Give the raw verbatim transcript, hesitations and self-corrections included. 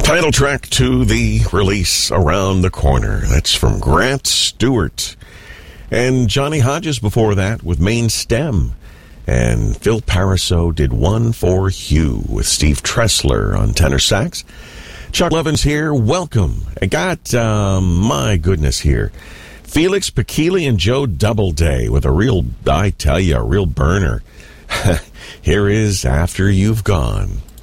Title track to the release, Around the Corner. That's from Grant Stewart. And Johnny Hodges before that with Main Stem. And Phil Pariseau did One for Hugh with Steve Tressler on tenor sax. Chuck Levins here. Welcome. I got, um, my goodness here, Felix Pakili and Joe Doubleday with a real, I tell you, a real burner. Here is After You've Gone.